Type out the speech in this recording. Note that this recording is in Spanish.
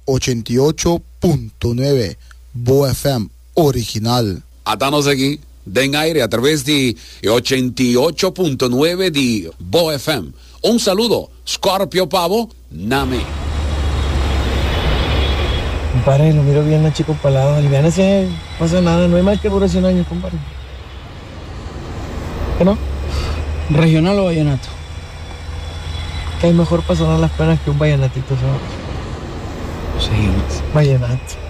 88.9 Bo FM original. Atanos aqui, den aire através de 88.9 de Bo FM. Un saludo, Scorpio Pavo, Name. Compadre, lo miro bien, chico palado. Aliviánese, no pasa nada, no hay más que dure 100 años, compadre. ¿Qué no? ¿Regional o vallenato? Que hay mejor para sonar las penas que un vallenatito, ¿sabes? Sí. Vallenato.